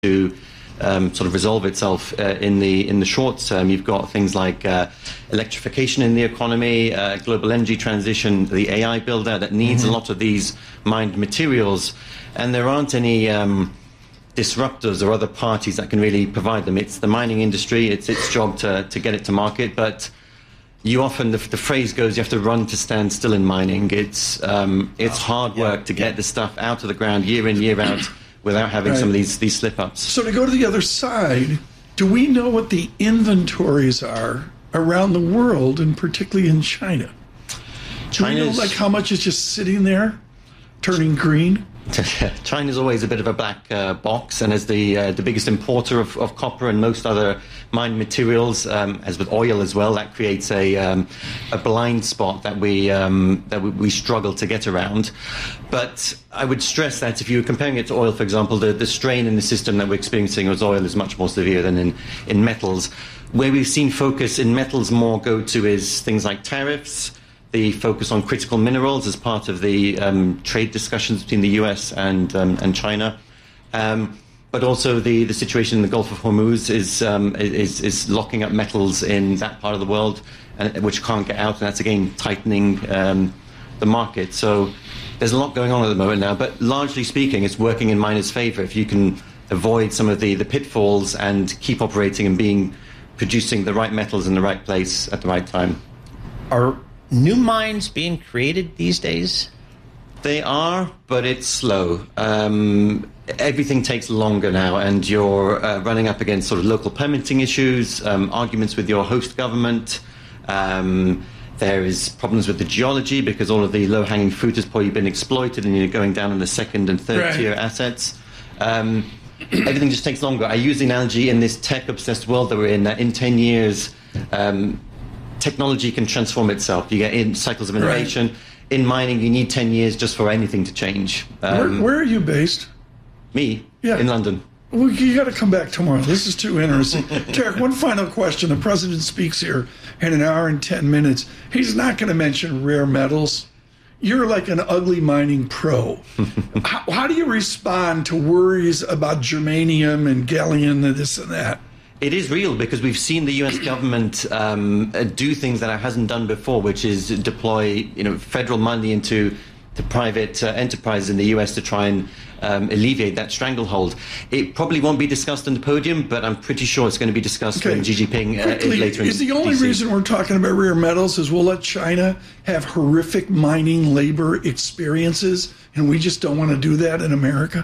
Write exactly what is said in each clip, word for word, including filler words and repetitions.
to um, sort of resolve itself uh, in the in the short term. You've got things like uh, electrification in the economy, uh, global energy transition, the A I build-out that needs mm-hmm. a lot of these mined materials, and there aren't any um, disruptors or other parties that can really provide them. It's the mining industry. It's its job to to get it to market, but you often, the, the phrase goes, you have to run to stand still in mining. It's um, it's hard work yeah. to get the stuff out of the ground year in, year out without having right. some of these, these slip-ups. So to go to the other side, do we know what the inventories are around the world, and particularly in China? Do we know like how much is just sitting there, turning green? China's always a bit of a black uh, box, and as the uh, the biggest importer of, of copper and most other mined materials, um, as with oil as well, that creates a um, a blind spot that we um, that we, we struggle to get around. But I would stress that if you were comparing it to oil, for example, the, the strain in the system that we're experiencing with oil is much more severe than in, in metals. Where we've seen focus in metals more go to is things like tariffs, the focus on critical minerals as part of the um, trade discussions between the U S and um, and China, um, but also the, the situation in the Gulf of Hormuz is, um, is is locking up metals in that part of the world, and, which can't get out, and that's again tightening um, the market. So there's a lot going on at the moment now, but largely speaking, it's working in miners' favour if you can avoid some of the, the pitfalls and keep operating and being producing the right metals in the right place at the right time. Are new mines being created these days? They are, but it's slow. Um, everything takes longer now, and you're uh, running up against sort of local permitting issues, um, arguments with your host government. Um, there is problems with the geology because all of the low-hanging fruit has probably been exploited, and you're going down in the second and third-tier right. assets. Um, everything just takes longer. I use the analogy in this tech-obsessed world that we're in, that in ten years... Um, technology can transform itself. You get in cycles of innovation. Right. In mining, you need ten years just for anything to change. Um, where, where are you based? Me? Yeah. In London. Well, you got to come back tomorrow. This is too interesting. Tarek, one final question. The president speaks here in an hour and ten minutes. He's not going to mention rare metals. You're like an ugly mining pro. how, how do you respond to worries about germanium and gallium and this and that? It is real because we've seen the U S government um, do things that it hasn't done before, which is deploy, you know, federal money into the private uh, enterprise in the U S to try and um, alleviate that stranglehold. It probably won't be discussed on the podium, but I'm pretty sure it's going to be discussed okay. when Xi Jinping uh, Quickly, later in is the only D C. reason we're talking about rare metals is we'll let China have horrific mining labor experiences, and we just don't want to do that in America?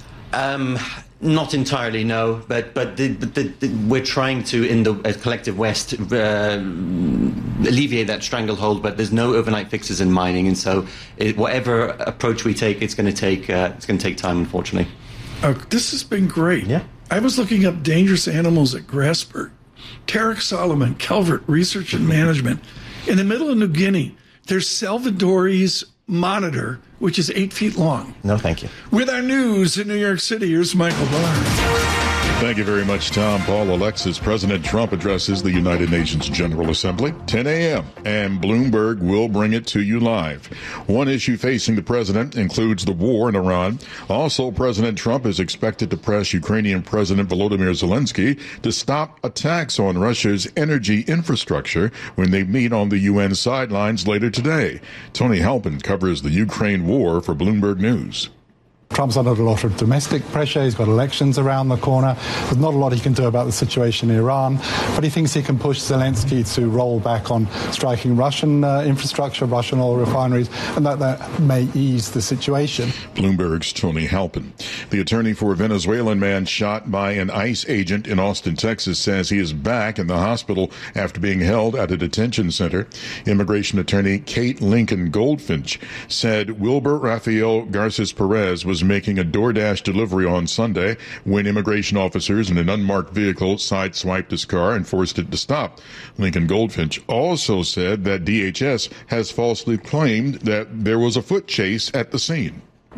Um, Not entirely, no, but but the, the, the, we're trying to, in the uh, collective West, uh, alleviate that stranglehold. But there's no overnight fixes in mining, and so it, whatever approach we take, it's going to take uh, it's going to take time, unfortunately. Uh, this has been great. Yeah, I was looking up dangerous animals at Grasberg. Tarek Solomon, Calvert Research and Management, in the middle of New Guinea. There's Salvadori's monitor, which is eight feet long. No, thank you. With our news in New York City, here's Michael Barr. Thank you very much, Tom. Paul, Alexis, President Trump addresses the United Nations General Assembly, ten a.m., and Bloomberg will bring it to you live. One issue facing the president includes the war in Iran. Also, President Trump is expected to press Ukrainian President Volodymyr Zelensky to stop attacks on Russia's energy infrastructure when they meet on the U N sidelines later today. Tony Halpin covers the Ukraine war for Bloomberg News. Trump's under a lot of domestic pressure. He's got elections around the corner. There's not a lot he can do about the situation in Iran, but he thinks he can push Zelensky to roll back on striking Russian uh, infrastructure, Russian oil refineries, and that, that may ease the situation. Bloomberg's Tony Halpin. The attorney for a Venezuelan man shot by an ICE agent in Austin, Texas, says he is back in the hospital after being held at a detention center. Immigration attorney Kate Lincoln Goldfinch said Wilber Rafael Garces Perez was making a DoorDash delivery on Sunday when immigration officers in an unmarked vehicle sideswiped his car and forced it to stop. Lincoln Goldfinch also said that D H S has falsely claimed that there was a foot chase at the scene.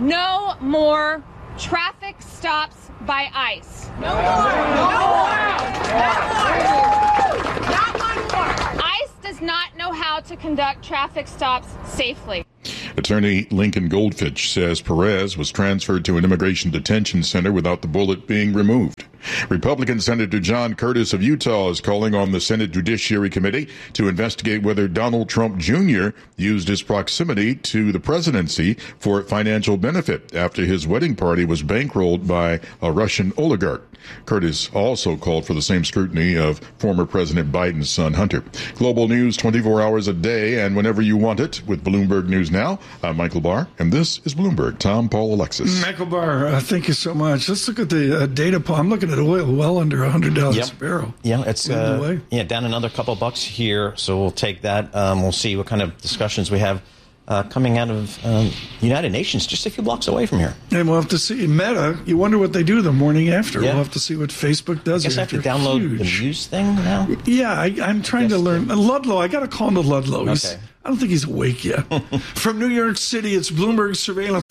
No more traffic stops by ICE. No more! No more! Not one more! ICE does not know how to conduct traffic stops safely. Attorney Lincoln Goldfinch says Perez was transferred to an immigration detention center without the bullet being removed. Republican Senator John Curtis of Utah is calling on the Senate Judiciary Committee to investigate whether Donald Trump Junior used his proximity to the presidency for financial benefit after his wedding party was bankrolled by a Russian oligarch. Curtis also called for the same scrutiny of former President Biden's son, Hunter. Global news twenty-four hours a day and whenever you want it with Bloomberg News Now. I'm Michael Barr, and this is Bloomberg. Tom, Paul, Alexis. Michael Barr, uh, thank you so much. Let's look at the uh, data. I'm looking at oil well under one hundred dollars yep. a barrel. Yeah, it's uh, yeah down another couple bucks here, so we'll take that. Um, we'll see what kind of discussions we have Uh, coming out of um, United Nations, just a few blocks away from here. And we'll have to see. Meta, you wonder what they do the morning after. Yeah. We'll have to see what Facebook does. I guess I have to download huge. the news thing now? Yeah, I, I'm trying to learn. Uh, Ludlow, I got to call him to Ludlow. He's, okay. I don't think he's awake yet. From New York City, it's Bloomberg Surveillance.